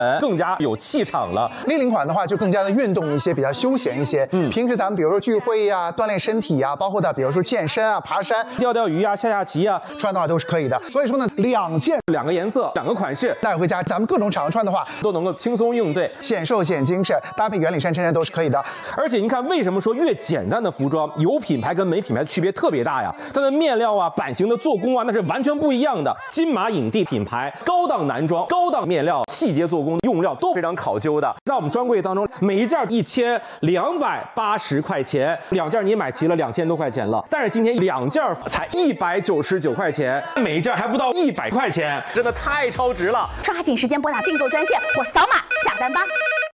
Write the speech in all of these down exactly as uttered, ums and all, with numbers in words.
更加有气场了。 立领款的话就更加的运动一些，比较休闲一些。嗯，平时咱们比如说聚会呀、锻炼身体呀，包括的比如说健身啊、爬山、 钓钓鱼啊、下下棋啊， 穿的话都是可以的。所以说呢，两件两个颜色、两个款式带回家，咱们各种场合穿的话都能够轻松应对， 显瘦显精神，搭配圆领衫、衬衫都是可以的。 而且您看，为什么说越简单的服装有品牌跟没品牌区别特别大呀？它的面料啊、版型的做工啊，那是完全不一样的。金马影帝品牌高档男装、高档面料、细节做工、用料都非常考究的。在我们专柜当中，每一件一千两百八十块钱，两件你买齐了两千多块钱了。但是今天两件才一百九十九块钱，每一件还不到一百块钱，真的太超值了！ 抓紧时间拨打订购专线或扫码下单吧。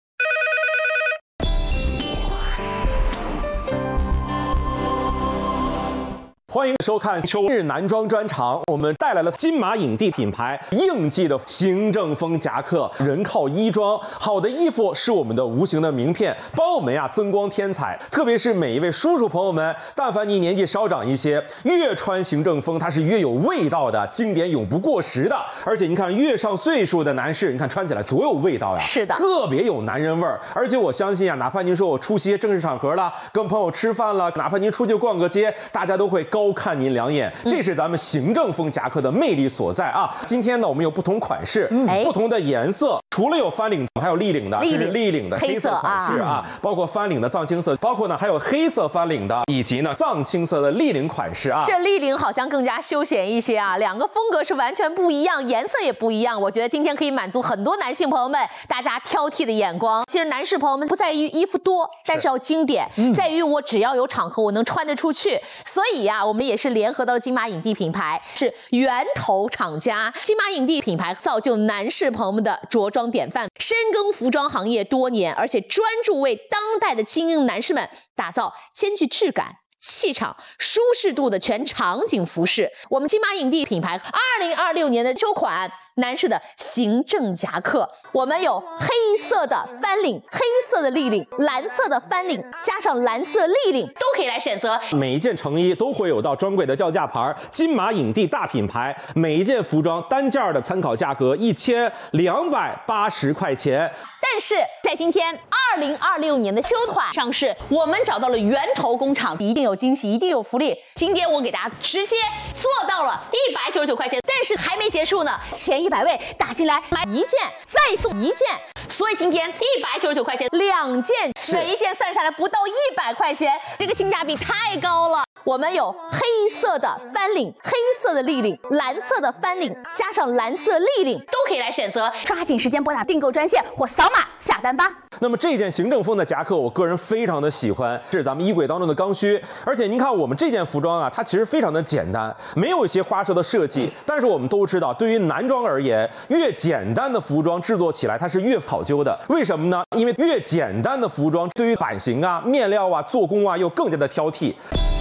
欢迎收看秋日男装专场，我们带来了金马影帝品牌应季的行政风夹克。人靠衣装，好的衣服是我们的无形的名片，帮我们呀增光添彩。特别是每一位叔叔朋友们，但凡你年纪稍长一些，越穿行政风它是越有味道的，经典永不过时的。而且你看，越上岁数的男士，你看穿起来多有味道呀！ 是的， 特别有男人味儿。而且我相信啊，哪怕您说我出席正式场合了，跟朋友吃饭了，哪怕您出去逛个街，大家都会高高看您两眼，这是咱们行政风夹克的魅力所在啊！今天呢，我们有不同款式、嗯、不同的颜色，除了有翻领，还有立领的，这是立领的黑色款式啊，包括翻领的藏青色，包括呢还有黑色翻领的，以及呢藏青色的立领款式啊。 这立领好像更加休闲一些啊，两个风格是完全不一样，颜色也不一样。我觉得今天可以满足很多男性朋友们大家挑剔的眼光。其实男士朋友们不在于衣服多，但是要经典，嗯、在于我只要有场合我能穿得出去。所以呀、啊，我们也是联合到了金马影帝品牌，是源头厂家。金马影帝品牌造就男士朋友们的着装典范，深耕服装行业多年，而且专注为当代的精英男士们打造兼具质感、气场、舒适度的全场景服饰。我们金马影帝品牌二零二六年的秋款男士的行政夹克，我们有黑色的翻领、黑色的立领、蓝色的翻领，加上蓝色立领，都可以来选择。 每一件成衣都会有到专柜的吊价牌，金马影帝大品牌，每一件服装单件的参考价格一千两百八十块钱。 但是在今天二零二六年的秋款上市，我们找到了源头工厂，一定有惊喜，一定有福利。今天我给大家直接做到了一百九十九块钱，但是还没结束呢，前一百位打进来买一件再送一件，所以今天一百九十九块钱两件，每一件算下来不到一百块钱，这个性价比太高了。我们有黑色的翻领、黑色的立领、蓝色的翻领，加上蓝色立领，都可以来选择。抓紧时间拨打订购专线或扫码下单吧。 那么这件行政风的夹克，我个人非常的喜欢，是咱们衣柜当中的刚需。而且您看我们这件服装啊，它其实非常的简单，没有一些花哨的设计。但是我们都知道，对于男装而言，越简单的服装制作起来它是越考究的。为什么呢？因为越简单的服装，对于版型啊、面料啊、做工啊，又更加的挑剔。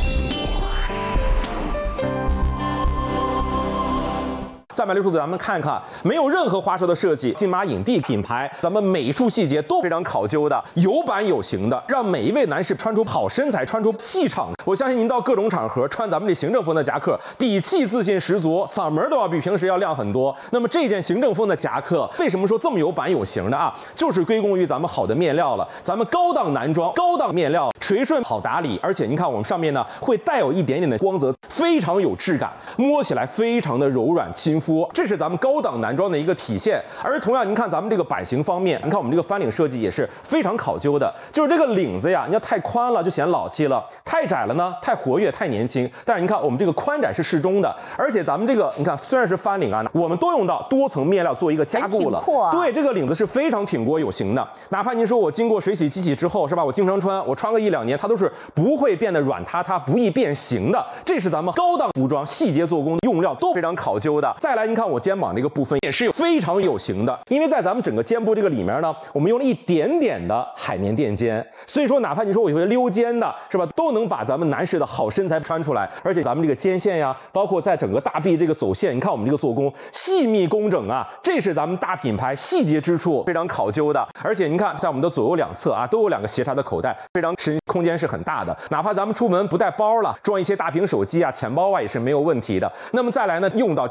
三百六十度，咱们看看，没有任何花哨的设计，金马影帝品牌，咱们每一处细节都非常考究的，有版有型的，让每一位男士穿出好身材，穿出气场。我相信您到各种场合穿咱们这行政风的夹克，底气自信十足，嗓门都要比平时要亮很多。那么这件行政风的夹克，为什么说这么有版有型的啊？就是归功于咱们好的面料了，咱们高档男装、高档面料，垂顺好打理，而且您看我们上面呢会带有一点点的光泽，非常有质感，摸起来非常的柔软亲肤。这是咱们高档男装的一个体现。而同样您看咱们这个版型方面，你看我们这个翻领设计也是非常考究的，就是这个领子呀，你要太宽了就显老气了，太窄了呢太活跃太年轻。但是你看我们这个宽窄是适中的，而且咱们这个你看虽然是翻领啊，我们都用到多层面料做一个加固了， 啊、 对，这个领子是非常挺阔有型的。哪怕您说我经过水洗机洗之后是吧，我经常穿，我穿个一两年它都是不会变得软塌塌，不易变形的。这是咱们高档服装细节做工用料都非常考究的。再来您看我肩膀这个部分也是有非常有型的，因为在咱们整个肩部这个里面呢，我们用了一点点的海绵垫肩，所以说哪怕你说我有些溜肩的是吧，都能把咱们男士的好身材穿出来。而且咱们这个肩线呀，包括在整个大臂这个走线，你看我们这个做工细密工整啊，这是咱们大品牌细节之处非常考究的。而且您看在我们的左右两侧啊，都有两个斜插的口袋，非常深，空间是很大的。哪怕咱们出门不带包了，装一些大屏手机啊、钱包啊也是没有问题的。那么再来呢，用到经典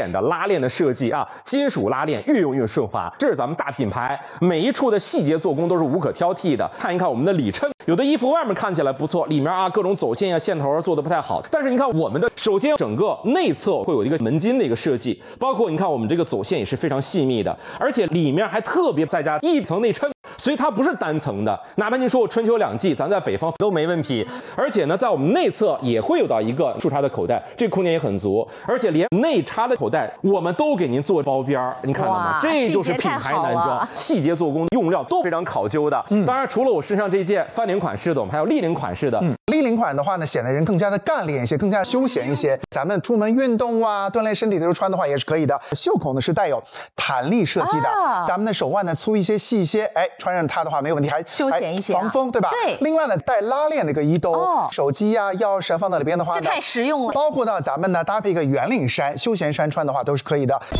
典的拉链的设计啊，金属拉链越用越顺滑，这是咱们大品牌，每一处的细节做工都是无可挑剔的。看一看我们的里衬，有的衣服外面看起来不错，里面啊各种走线呀、线头做的不太好，但是你看我们的，首先整个内侧会有一个门襟的一个设计，包括你看我们这个走线也是非常细密的，而且里面还特别再加一层内衬。所以它不是单层的，哪怕您说我春秋两季，咱在北方都没问题。而且呢，在我们内侧也会有到一个竖插的口袋，这个空间也很足，而且连内插的口袋我们都给您做包边儿，你看到吗？这就是品牌男装，细节做工、用料都非常考究的。嗯，当然除了我身上这件翻领款式的，我们还有立领款式的。 嗯，立领款的话呢，显得人更加的干练一些，更加休闲一些。咱们出门运动啊、锻炼身体的时候穿的话也是可以的。袖口呢是带有弹力设计的，啊、咱们的手腕呢粗一些、细一些，哎，穿上它的话没有问题，还休闲一些、啊， 防风，对吧？ 对。 另外呢，带拉链的一个衣兜，哦、手机呀、啊、钥匙放到里边的话呢， 这太实用了。 包括呢，咱们呢搭配一个圆领衫、休闲衫穿的话都是可以的。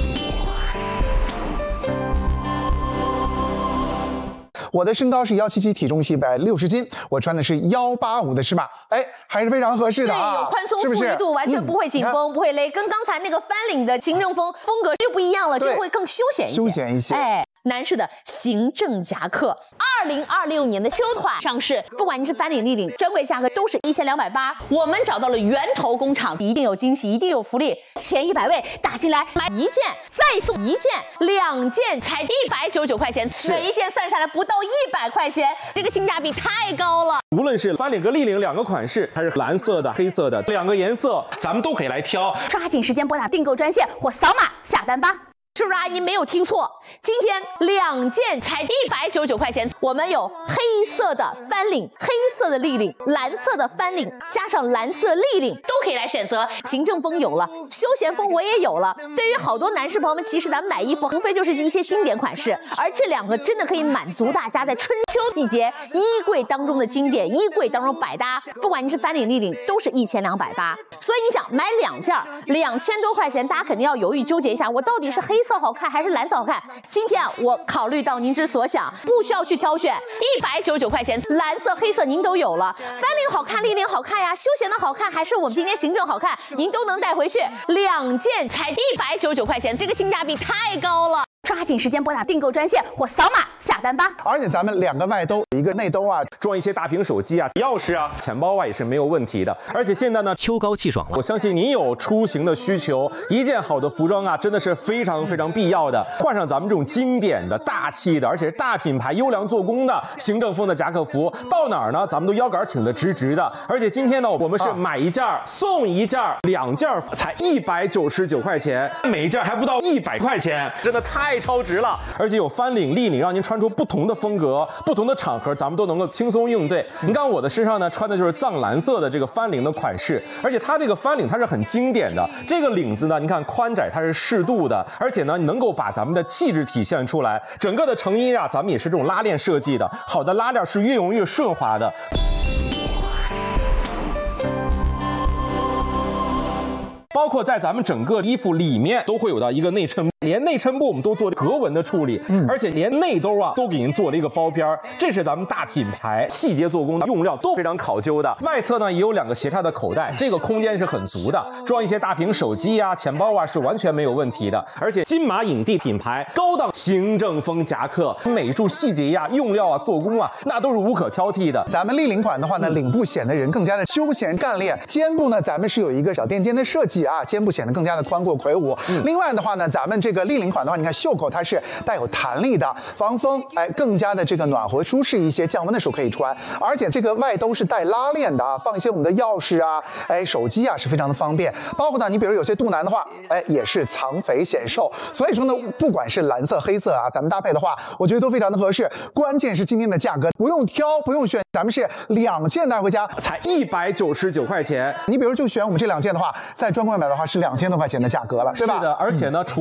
我的身高是一七七，体重是一百六十斤，我穿的是一八五的尺码，哎，还是非常合适的啊， 对，有宽松富裕度，完全不会紧绷，嗯、不会勒，跟刚才那个翻领的行政风风格又不一样了，这会更休闲一些， 休闲一些， 哎。男士的行政夹克，二零二六年的秋款上市，不管你是翻领、立领，专柜价格都是一千两百八。我们找到了源头工厂，一定有惊喜，一定有福利。前一百位打进来买一件，再送一件，两件才一百九十九块钱，每一件算下来不到一百块钱，这个性价比太高了。 无论是翻领和立领两个款式，还是蓝色的、黑色的两个颜色，咱们都可以来挑。 抓紧时间拨打订购专线或扫码下单吧。是不是啊？你没有听错，今天两件才一百九十九块钱。我们有黑色的翻领、黑色的立领、蓝色的翻领，加上蓝色立领都可以来选择。行政风有了，休闲风我也有了。对于好多男士朋友们，其实咱们买衣服无非就是一些经典款式，而这两个真的可以满足大家在春秋季节衣柜当中的经典，衣柜当中百搭。不管你是翻领、立领，都是一千两百八。所以你想买两件，两千多块钱，大家肯定要犹豫纠结一下，我到底是黑色好看还是蓝色好看？今天啊，我考虑到您之所想，不需要去挑选，一百九十九块钱，蓝色、黑色您都有了。翻领好看，立领好看呀，休闲的好看，还是我们今天行政好看，您都能带回去。两件才一百九十九块钱，这个性价比太高了。抓紧时间拨打订购专线或扫码下单吧。 而且咱们两个外兜，一个内兜啊， 装一些大屏手机啊、钥匙啊、钱包啊也是没有问题的。而且现在呢， 秋高气爽了， 我相信您有出行的需求，一件好的服装啊，真的是非常非常必要的。换上咱们这种经典的、大气的，而且是大品牌、优良做工的行政风的夹克服，到哪儿呢，咱们都腰杆挺得直直的。而且今天呢，我们是买一件送一件，两件才一百九十九块钱，每一件还不到一百块钱，真的太超值了。而且有翻领、立领，让您穿出不同的风格、不同的场合，咱们都能够轻松应对。你看我的身上呢，穿的就是藏蓝色的这个翻领的款式，而且它这个翻领它是很经典的，这个领子呢，你看宽窄它是适度的，而且呢能够把咱们的气质体现出来。整个的成衣啊，咱们也是这种拉链设计的，好的拉链是越用越顺滑的。包括在咱们整个衣服里面都会有到一个内衬，连内衬部我们都做格纹的处理，嗯、而且连内兜啊都给您做了一个包边儿，这是咱们大品牌细节做工的，用料都非常考究的。外侧呢也有两个斜插的口袋，这个空间是很足的，装一些大屏手机啊、钱包啊是完全没有问题的。而且金马影帝品牌高档行政风夹克，每处细节呀、用料啊、做工啊，那都是无可挑剔的。 咱们立领款的话呢，领部显得人更加的休闲干练，肩部呢咱们是有一个小垫肩的设计啊，肩部显得更加的宽阔魁梧。嗯、另外的话呢，咱们这个立领款的话，你看袖口它是带有弹力的，防风，哎，更加的这个暖和舒适一些，降温的时候可以穿。而且这个外兜是带拉链的啊，放一些我们的钥匙啊，哎，手机啊是非常的方便。包括呢，你比如有些肚腩的话，哎，也是藏肥显瘦。所以说呢，不管是蓝色、黑色啊，咱们搭配的话，我觉得都非常的合适。关键是今天的价格不用挑，不用选，咱们是两件带回家才一百九十九块钱。 你比如就选我们这两件的话，在专柜买的话是两千多块钱的价格了，对吧？ 是的，而且呢，嗯、除了咱们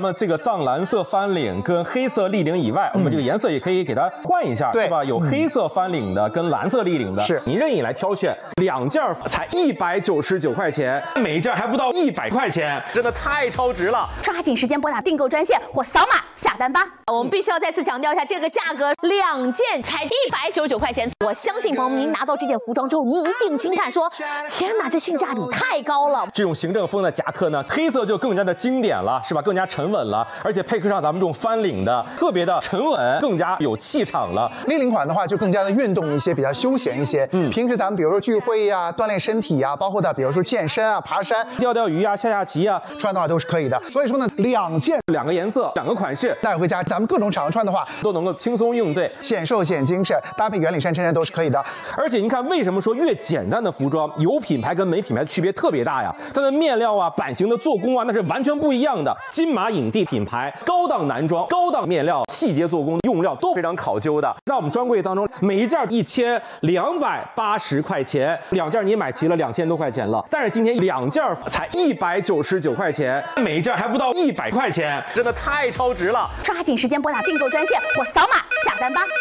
们这个藏蓝色翻领跟黑色立领以外，嗯、我们这个颜色也可以给它换一下，是吧？有黑色翻领的跟蓝色立领的， 是您任意来挑选，两件才一百九十九块钱，每一件还不到一百块钱，真的太超值了！ 抓紧时间拨打订购专线或扫码下单吧。 我们必须要再次强调一下，这个价格两件才一百九十九块钱。我相信朋友们，您拿到这件服装之后，您一定惊叹说：“天哪，这性价比太高了！” 这种行政风的夹克呢，黑色就更加的经典了，是吧？更加沉稳了，而且配合上咱们这种翻领的，特别的沉稳，更加有气场了。 立领款的话，就更加的运动一些，比较休闲一些。嗯，平时咱们比如说聚会呀、啊、锻炼身体呀、啊，包括的比如说健身啊、爬山、 钓钓鱼啊、下下棋啊， 穿的话都是可以的。所以说呢，两件两个颜色、两个款式带回家，咱们各种场合穿的话， 都能够轻松应对， 显瘦显精神，搭配圆领衫、衬衫都是可以的。 而且您看，为什么说越简单的服装有品牌跟没品牌区别特别大呀？它的面料啊、版型的做工啊，那是完全不一样的。金马影帝品牌，高档男装、高档面料、细节做工、用料都非常考究的。在我们专柜当中，每一件一千两百八十块钱，两件你买齐了两千多块钱了。但是今天两件才一百九十九块钱，每一件还不到一百块钱，真的太超值了！ 抓紧时间拨打订购专线或扫码下单吧。